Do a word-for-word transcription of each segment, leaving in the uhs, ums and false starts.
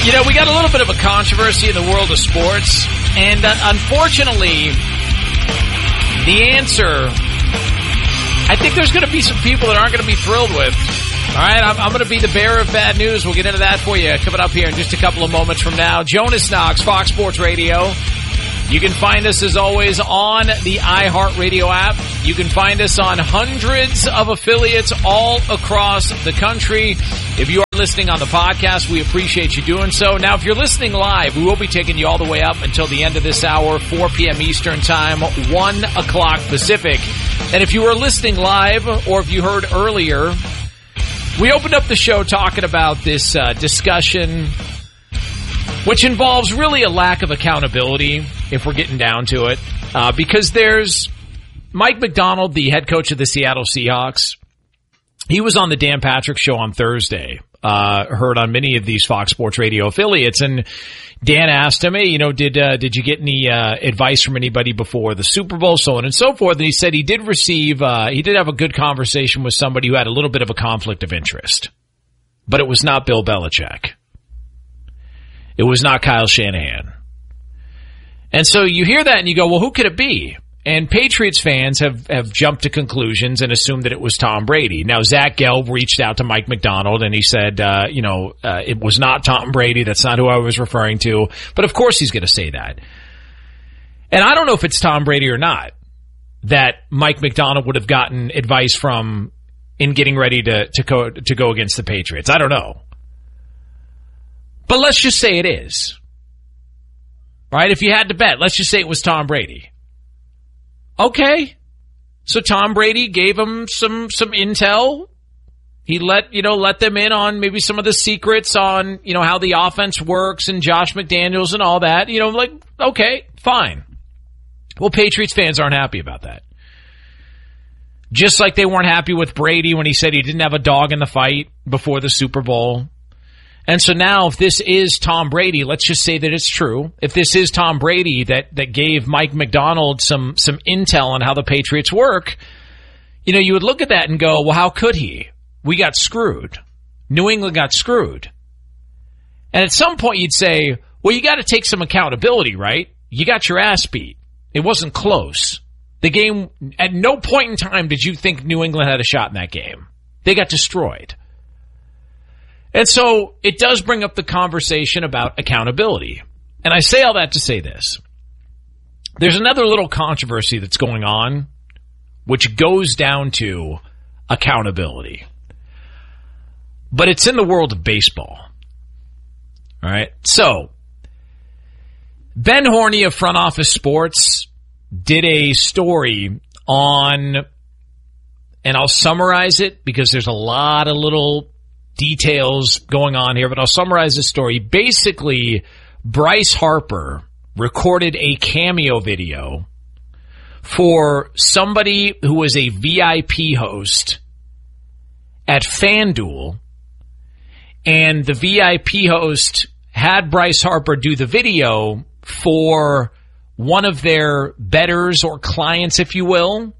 You know, we got a little bit of a controversy in the world of sports, and uh, unfortunately, the answer, I think there's going to be some people that aren't going to be thrilled with. All right, I'm, I'm going to be the bearer of bad news. We'll get into that for you coming up here in just a couple of moments from now. Jonas Knox, Fox Sports Radio. You can find us, as always, on the iHeartRadio app. You can find us on hundreds of affiliates all across the country. If you are listening on the podcast, we appreciate you doing so. Now, if you're listening live, we will be taking you all the way up until the end of this hour, four p.m. Eastern Time, one o'clock Pacific. And if you were listening live, or if you heard earlier, we opened up the show talking about this uh, discussion, which involves really a lack of accountability, if we're getting down to it, uh, because there's Mike Macdonald, the head coach of the Seattle Seahawks. He was on the Dan Patrick Show on Thursday, uh, heard on many of these Fox Sports Radio affiliates, and Dan asked him, hey, you know, did uh, did you get any uh, advice from anybody before the Super Bowl, so on and so forth? And he said he did receive, uh, he did have a good conversation with somebody who had a little bit of a conflict of interest, but it was not Bill Belichick. It was not Kyle Shanahan. And so you hear that and you go, well, who could it be? And Patriots fans have, have jumped to conclusions and assumed that it was Tom Brady. Now, Zach Gelb reached out to Mike Macdonald and he said, uh, you know, uh, it was not Tom Brady. That's not who I was referring to. But of course he's going to say that. And I don't know if it's Tom Brady or not that Mike Macdonald would have gotten advice from in getting ready to, to go, to go against the Patriots. I don't know. But let's just say it is. Right? If you had to bet, let's just say it was Tom Brady. Okay. So Tom Brady gave him some, some intel. He let, you know, let them in on maybe some of the secrets on, you know, how the offense works and Josh McDaniels and all that. You know, like, okay, fine. Well, Patriots fans aren't happy about that. Just like they weren't happy with Brady when he said he didn't have a dog in the fight before the Super Bowl. And so now if this is Tom Brady, let's just say that it's true. If this is Tom Brady that, that gave Mike Macdonald some, some intel on how the Patriots work, you know, you would look at that and go, well, how could he? We got screwed. New England got screwed. And at some point you'd say, well, you got to take some accountability, right? You got your ass beat. It wasn't close. The game, at no point in time did you think New England had a shot in that game. They got destroyed. And so it does bring up the conversation about accountability. And I say all that to say this. There's another little controversy that's going on, which goes down to accountability. But it's in the world of baseball. All right. So Ben Horney of Front Office Sports did a story on, and I'll summarize it because there's a lot of little details going on here, but I'll summarize the story. Basically, Bryce Harper recorded a cameo video for somebody who was a V I P host at FanDuel, and the V I P host had Bryce Harper do the video for one of their bettors or clients, if you will,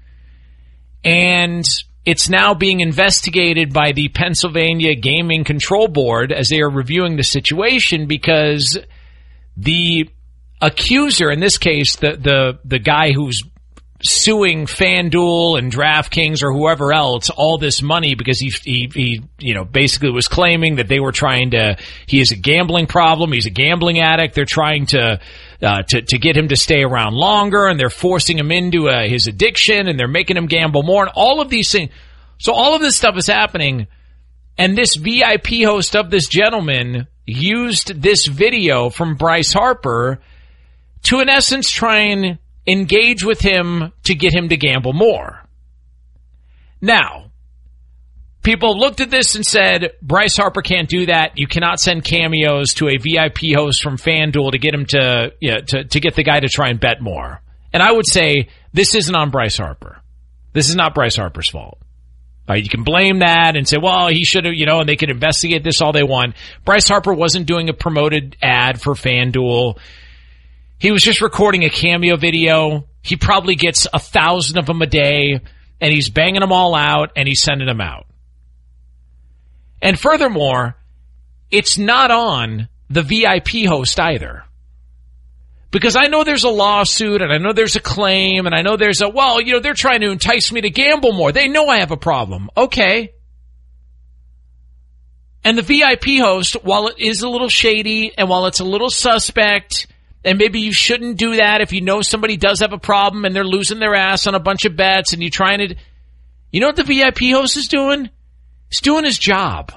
and it's now being investigated by the Pennsylvania Gaming Control Board as they are reviewing the situation because the accuser, in this case, the the the guy who's suing FanDuel and DraftKings or whoever else all this money because he, he, he, you know, basically was claiming that they were trying to, he has a gambling problem, he's a gambling addict, they're trying to, uh, to, to get him to stay around longer, and they're forcing him into uh, his addiction, and they're making him gamble more, and all of these things. So all of this stuff is happening, and this V I P host of this gentleman used this video from Bryce Harper to, in essence, try and engage with him to get him to gamble more. Now, people looked at this and said, Bryce Harper can't do that. You cannot send cameos to a V I P host from FanDuel to get him to, you know, to, to get the guy to try and bet more. And I would say this isn't on Bryce Harper. This is not Bryce Harper's fault. Uh, you can blame that and say, well, he should have, you know, and they can investigate this all they want. Bryce Harper wasn't doing a promoted ad for FanDuel. He was just recording a cameo video. He probably gets a thousand of them a day, and he's banging them all out, and he's sending them out. And furthermore, it's not on the V I P host either. Because I know there's a lawsuit, and I know there's a claim, and I know there's a, well, you know, they're trying to entice me to gamble more. They know I have a problem. Okay. And the V I P host, while it is a little shady, and while it's a little suspect, and maybe you shouldn't do that if you know somebody does have a problem and they're losing their ass on a bunch of bets, and you're trying to, you know what the V I P host is doing? He's doing his job.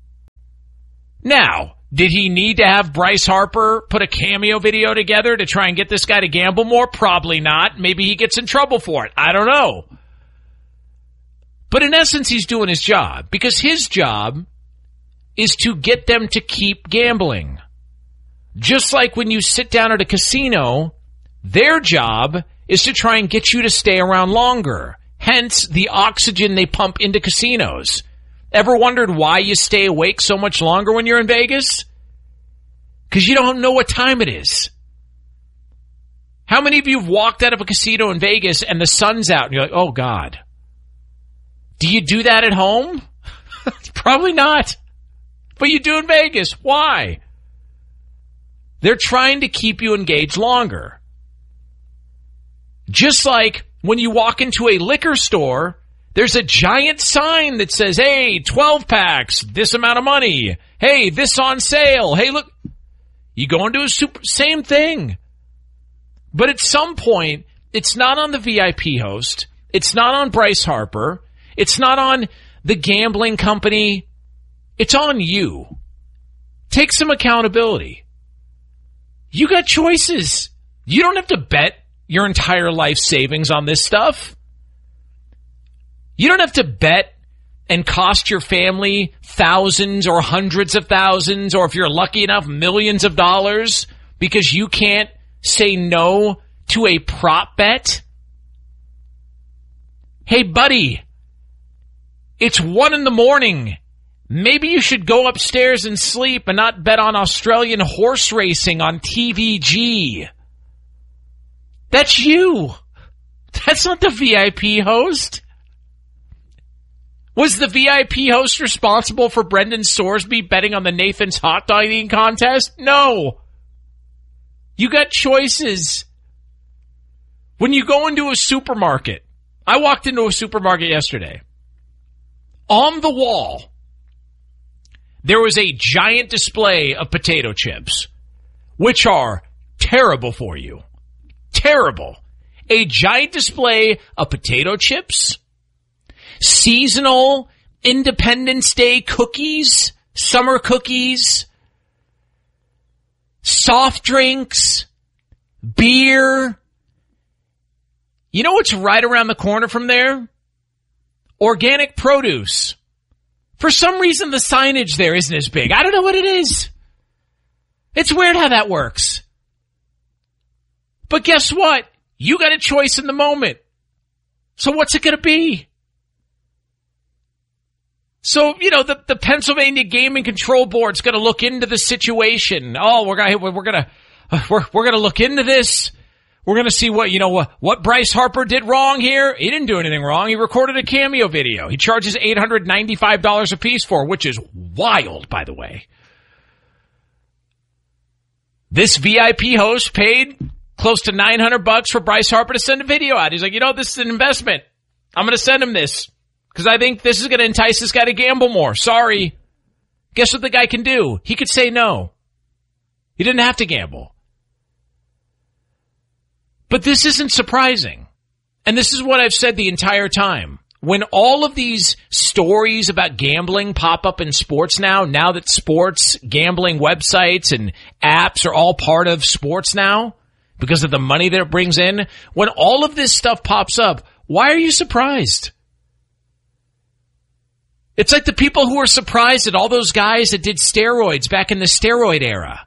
Now, did he need to have Bryce Harper put a cameo video together to try and get this guy to gamble more? Probably not. Maybe he gets in trouble for it. I don't know. But in essence, he's doing his job, because his job is to get them to keep gambling. Just like when you sit down at a casino, their job is to try and get you to stay around longer. Hence, the oxygen they pump into casinos. Ever wondered why you stay awake so much longer when you're in Vegas? Because you don't know what time it is. How many of you have walked out of a casino in Vegas and the sun's out and you're like, oh, God. Do you do that at home? Probably not. But you do in Vegas. Why? They're trying to keep you engaged longer. Just like when you walk into a liquor store, there's a giant sign that says, hey, twelve packs, this amount of money. Hey, this on sale. Hey, look. You go into a super, same thing. But at some point, it's not on the V I P host. It's not on Bryce Harper. It's not on the gambling company. It's on you. Take some accountability. You got choices. You don't have to bet your entire life savings on this stuff. You don't have to bet and cost your family thousands or hundreds of thousands, or if you're lucky enough, millions of dollars, because you can't say no to a prop bet. Hey, buddy, it's one in the morning. Maybe you should go upstairs and sleep and not bet on Australian horse racing on T V G. That's you. That's not the V I P host. Was the V I P host responsible for Brendan Sorsby betting on the Nathan's hot dog eating contest? No. You got choices. When you go into a supermarket, I walked into a supermarket yesterday. On the wall, there was a giant display of potato chips, which are terrible for you. Terrible. A giant display of potato chips, seasonal Independence Day cookies, summer cookies, soft drinks, beer. You know what's right around the corner from there? Organic produce. For some reason, the signage there isn't as big. I don't know what it is. It's weird how that works. But guess what? You got a choice in the moment. So what's it going to be? So, you know, the, the Pennsylvania Gaming Control Board's going to look into the situation. Oh, we're going we're going to we're we're going to look into this. We're going to see what, you know, what, what Bryce Harper did wrong here. He didn't do anything wrong. He recorded a cameo video. He charges eight hundred ninety-five dollars a piece for, which is wild, by the way. This V I P host paid close to nine hundred bucks for Bryce Harper to send a video out. He's like, you know, this is an investment. I'm going to send him this because I think this is going to entice this guy to gamble more. Sorry. Guess what the guy can do? He could say no. He didn't have to gamble. But this isn't surprising. And this is what I've said the entire time. When all of these stories about gambling pop up in sports now, now that sports gambling websites and apps are all part of sports now because of the money that it brings in, when all of this stuff pops up, why are you surprised? It's like the people who are surprised at all those guys that did steroids back in the steroid era.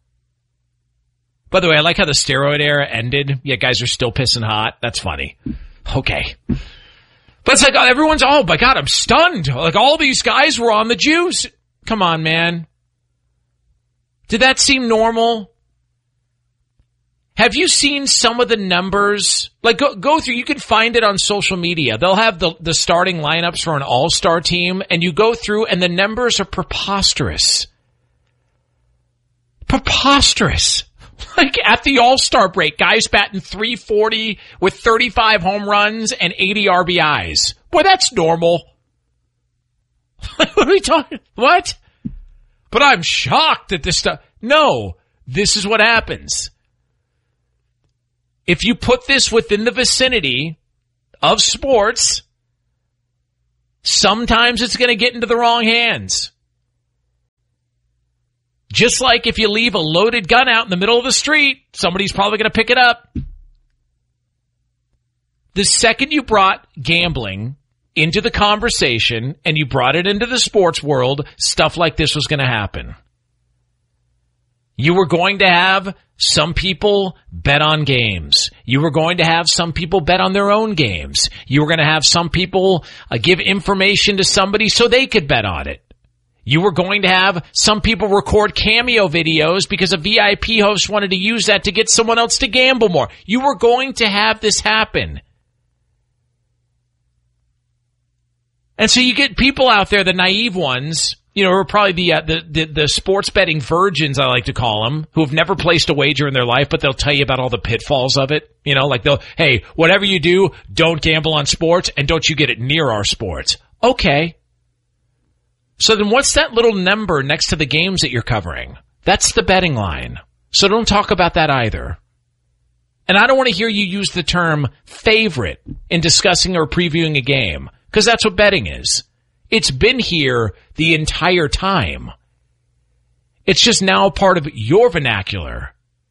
By the way, I like how the steroid era ended. Yeah, guys are still pissing hot. That's funny. Okay. But it's like, oh, everyone's, oh my God, I'm stunned. Like all these guys were on the juice. Come on, man. Did that seem normal? Have you seen some of the numbers? Like go, go through, you can find it on social media. They'll have the, the starting lineups for an all-star team and you go through and the numbers are preposterous. preposterous. Like at the All-Star break, guys batting three forty with thirty-five home runs and eighty R B Is. Boy, that's normal. What are we talking? What? But I'm shocked at this stuff. No, this is what happens. If you put this within the vicinity of sports, sometimes it's going to get into the wrong hands. Just like if you leave a loaded gun out in the middle of the street, somebody's probably going to pick it up. The second you brought gambling into the conversation and you brought it into the sports world, stuff like this was going to happen. You were going to have some people bet on games. You were going to have some people bet on their own games. You were going to have some people uh, give information to somebody so they could bet on it. You were going to have some people record cameo videos because a V I P host wanted to use that to get someone else to gamble more. You were going to have this happen. And so you get people out there, the naive ones, you know, who are probably the, uh, the, the, the sports betting virgins, I like to call them, who have never placed a wager in their life, but they'll tell you about all the pitfalls of it. You know, like they'll, hey, whatever you do, don't gamble on sports and don't you get it near our sports. Okay. So then what's that little number next to the games that you're covering? That's the betting line. So don't talk about that either. And I don't want to hear you use the term favorite in discussing or previewing a game, because that's what betting is. It's been here the entire time. It's just now part of your vernacular.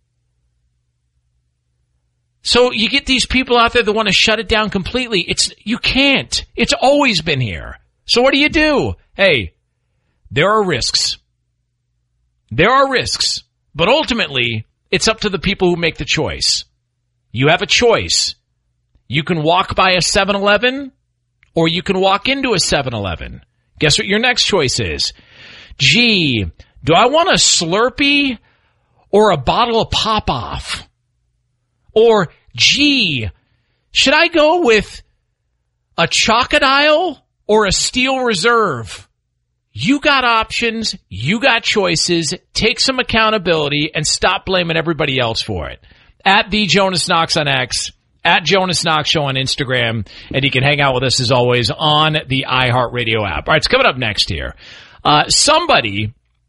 So you get these people out there that want to shut it down completely. It's, you can't. It's always been here. So what do you do? Hey, there are risks. There are risks. But ultimately, it's up to the people who make the choice. You have a choice. You can walk by a seven eleven or you can walk into a seven eleven. Guess what your next choice is? Gee, do I want a Slurpee or a bottle of Pop-Off? Or, gee, should I go with a Chocodile or a Steel Reserve? You got options. You got choices. Take some accountability and stop blaming everybody else for it. At the Jonas Knox on X, at Jonas Knox Show on Instagram, and you can hang out with us as always on the iHeartRadio app. All right, it's coming up next here. Uh, somebody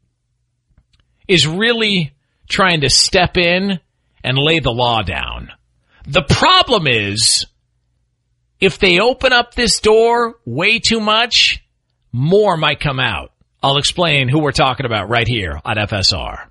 is really trying to step in and lay the law down. The problem is, if they open up this door way too much, more might come out. I'll explain who we're talking about right here on F S R.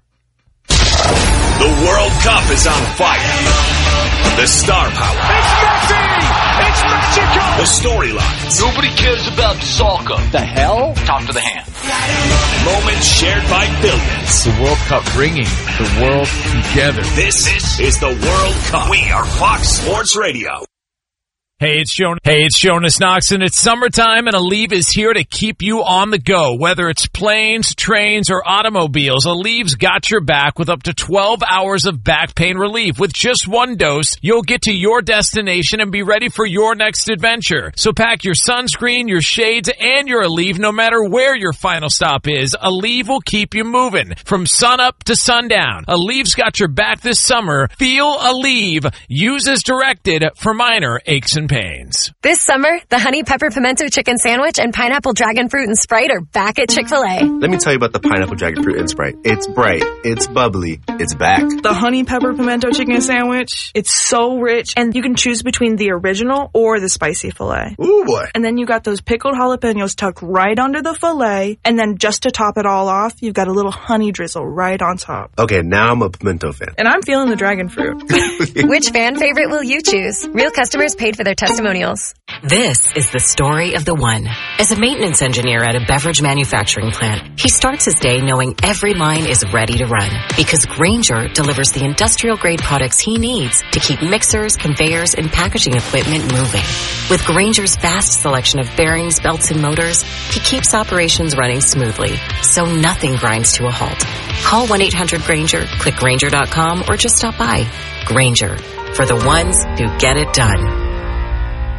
The World Cup is on fire. The star power. It's Messi! It's magical! The storylines. Nobody cares about soccer. The hell? Talk to the hand. Moments shared by billions. The World Cup bringing the world together. This, this is the World Cup. We are Fox Sports Radio. Hey, it's Jonas. Hey, it's Jonas Knox, and it's summertime, and Aleve is here to keep you on the go. Whether it's planes, trains, or automobiles, Aleve's got your back with up to twelve hours of back pain relief. With just one dose, you'll get to your destination and be ready for your next adventure. So pack your sunscreen, your shades, and your Aleve no matter where your final stop is. Aleve will keep you moving from sun up to sundown. Aleve's got your back this summer. Feel Aleve. Use as directed for minor aches and pains. This summer, the Honey Pepper Pimento Chicken Sandwich and Pineapple Dragon Fruit and Sprite are back at Chick-fil-A. Let me tell you about the Pineapple Dragon Fruit and Sprite. It's bright, it's bubbly, it's back. The Honey Pepper Pimento Chicken Sandwich, it's so rich, and you can choose between the original or the spicy filet. Ooh, boy. And then you got those pickled jalapenos tucked right under the filet, and then just to top it all off, you've got a little honey drizzle right on top. Okay, now I'm a pimento fan. And I'm feeling the dragon fruit. Which fan favorite will you choose? Real customers paid for their testimonials. This is the story of the one. As a maintenance engineer at a beverage manufacturing plant, he starts his day knowing every line is ready to run because Grainger delivers the industrial-grade products he needs to keep mixers, conveyors, and packaging equipment moving. With Grainger's vast selection of bearings, belts, and motors, he keeps operations running smoothly, so nothing grinds to a halt. Call one eight hundred Grainger, click Grainger dot com, or just stop by. Grainger, for the ones who get it done.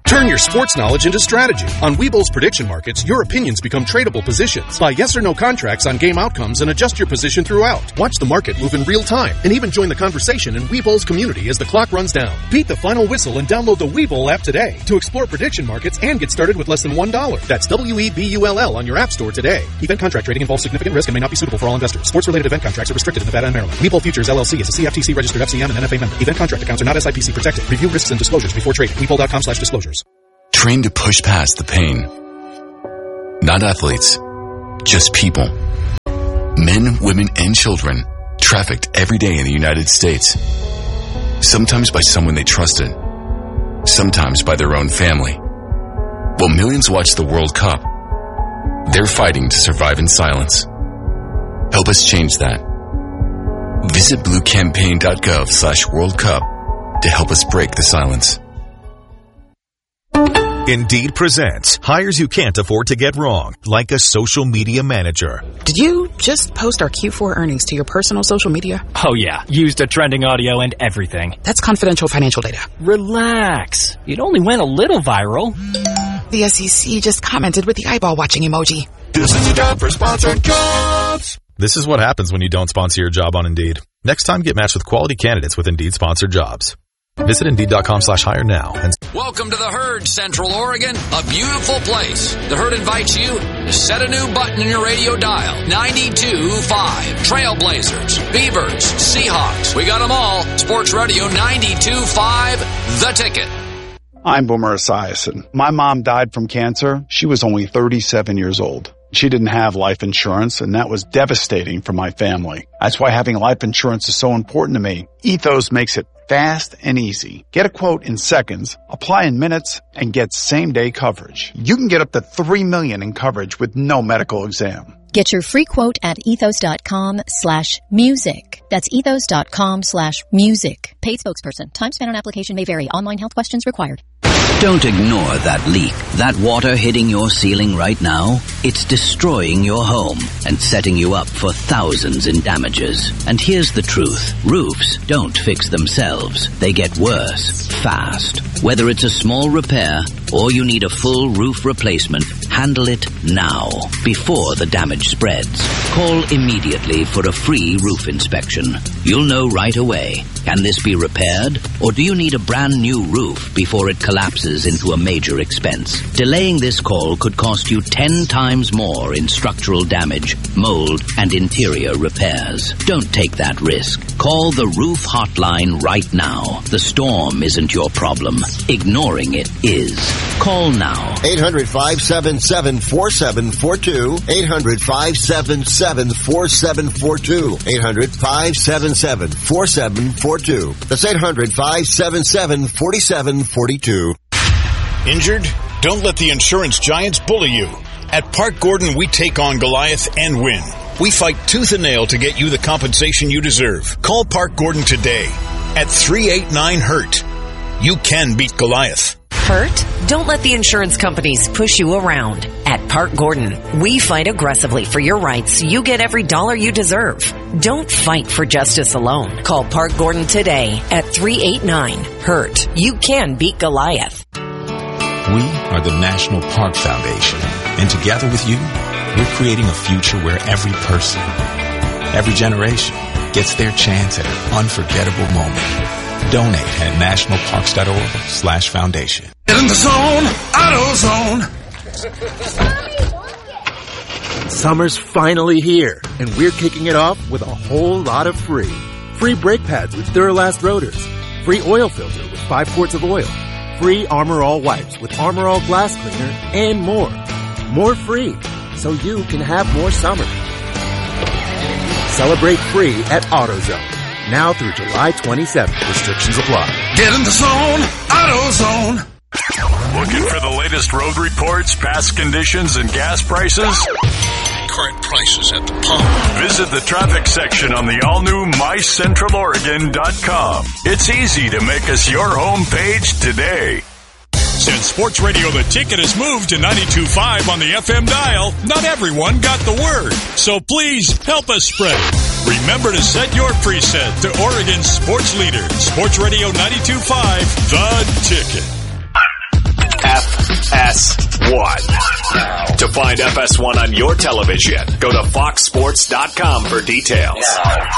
Turn your sports knowledge into strategy. On Webull's prediction markets, your opinions become tradable positions. Buy yes or no contracts on game outcomes and adjust your position throughout. Watch the market move in real time and even join the conversation in Webull's community as the clock runs down. Beat the final whistle and download the Webull app today to explore prediction markets and get started with less than one dollar. That's W E B U L L on your app store today. Event contract trading involves significant risk and may not be suitable for all investors. Sports-related event contracts are restricted in Nevada and Maryland. Webull Futures L L C is a C F T C registered F C M and N F A member. Event contract accounts are not S I P C protected. Review risks and disclosures before trading. Webull.com slash disclosures. Train to push past the pain. Not athletes, just people. Men, women, and children trafficked every day in the United States. Sometimes by someone they trusted. Sometimes by their own family. While millions watch the World Cup, they're fighting to survive in silence. Help us change that. Visit bluecampaign.gov slash World Cup to help us break the silence. Indeed presents hires you can't afford to get wrong, like a social media manager. Did you just post our Q four earnings to your personal social media? Oh yeah, used a trending audio and everything. That's confidential financial data. Relax. It only went a little viral. The S E C just commented with the eyeball watching emoji. This is a job for sponsored jobs. This is what happens when you don't sponsor your job on Indeed. Next time, get matched with quality candidates with Indeed sponsored jobs. Visit Indeed.com slash hire now. And welcome to the Herd, Central Oregon, a beautiful place. The Herd invites you to set a new button in your radio dial. ninety-two point five. Trailblazers, Beavers, Seahawks. We got them all. Sports Radio ninety-two point five, The Ticket. I'm Boomer Esiason. My mom died from cancer. She was only thirty-seven years old. She didn't have life insurance, and that was devastating for my family. That's why having life insurance is so important to me. Ethos makes it fast and easy. Get a quote in seconds, apply in minutes, and get same-day coverage. You can get up to three million dollars in coverage with no medical exam. Get your free quote at ethos.com slash music. That's ethos.com slash music. Paid spokesperson. Time spent on application may vary. Online health questions required. Don't ignore that leak. That water hitting your ceiling right now, it's destroying your home and setting you up for thousands in damages. And here's the truth. Roofs don't fix themselves. They get worse, fast. Whether it's a small repair or you need a full roof replacement, handle it now, before the damage spreads. Call immediately for a free roof inspection. You'll know right away. Can this be repaired? Or do you need a brand new roof before it collapses into a major expense? Delaying this call could cost you ten times more in structural damage, mold, and interior repairs. Don't take that risk. Call the roof hotline right now. The storm isn't your problem. Ignoring it is. Call now. eight hundred, five seven seven, four seven four two. eight hundred, five seven seven, four seven four two. eight hundred, five seven seven, four seven four two. That's eight hundred, five seven seven, four seven four two. Injured? Don't let the insurance giants bully you. At Park Gordon, we take on Goliath and win. We fight tooth and nail to get you the compensation you deserve. Call Park Gordon today at three eight nine, hurt. You can beat Goliath. Hurt? Don't let the insurance companies push you around. At Park Gordon, we fight aggressively for your rights so you get every dollar you deserve. Don't fight for justice alone. Call Park Gordon today at three eight nine, hurt. You can beat Goliath. We are the National Park Foundation, and together with you, we're creating a future where every person, every generation, gets their chance at an unforgettable moment. Donate at nationalparks.org slash foundation. Get in the zone, AutoZone. Summer's finally here, and we're kicking it off with a whole lot of free. Free brake pads with Duralast rotors. Free oil filter with five quarts of oil. Free Armor All wipes with Armor All glass cleaner, and more. More free, so you can have more summer. Celebrate free at AutoZone. Now through July twenty-seventh. Restrictions apply. Get in the zone, AutoZone. Looking for the latest road reports, past conditions, and gas prices? Current prices at the pump. Visit the traffic section on the all-new my central oregon dot com. It's easy to make us your home page today. Since Sports Radio The Ticket has moved to ninety-two point five on the F M dial, not everyone got the word. So please help us spread it. Remember to set your preset to Oregon's sports leader, Sports Radio ninety-two point five, The Ticket. S one. To find F S one on your television, go to fox sports dot com for details.